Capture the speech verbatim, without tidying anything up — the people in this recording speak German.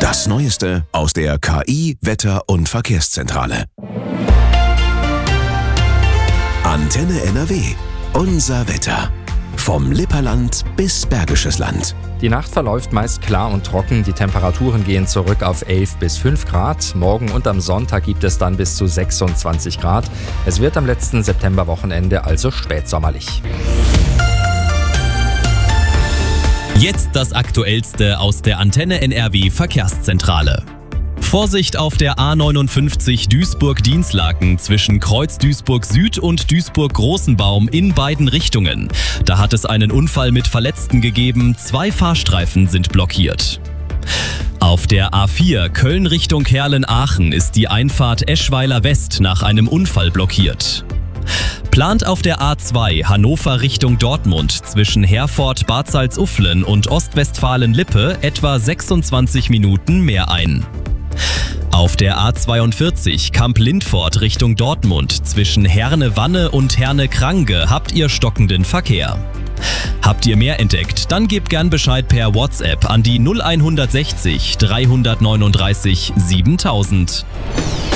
Das Neueste aus der K I-, Wetter- und Verkehrszentrale. Antenne N R W. Unser Wetter. Vom Lipperland bis Bergisches Land. Die Nacht verläuft meist klar und trocken. Die Temperaturen gehen zurück auf elf bis fünf Grad. Morgen und am Sonntag gibt es dann bis zu sechsundzwanzig Grad. Es wird am letzten Septemberwochenende also spätsommerlich. Jetzt das Aktuellste aus der Antenne N R W Verkehrszentrale. Vorsicht auf der A neunundfünfzig Duisburg-Dinslaken zwischen Kreuz Duisburg Süd und Duisburg-Großenbaum in beiden Richtungen. Da hat es einen Unfall mit Verletzten gegeben, zwei Fahrstreifen sind blockiert. Auf der A vier Köln Richtung Herlen-Aachen ist die Einfahrt Eschweiler West nach einem Unfall blockiert. Plant auf der A zwei Hannover Richtung Dortmund zwischen Herford, Bad Salzuflen und Ostwestfalen-Lippe etwa sechsundzwanzig Minuten mehr ein. Auf der A zweiundvierzig Kamp-Lindfort Richtung Dortmund zwischen Herne-Wanne und Herne-Krange habt ihr stockenden Verkehr. Habt ihr mehr entdeckt, dann gebt gern Bescheid per WhatsApp an die null eins sechzig dreihundertneununddreißig siebentausend.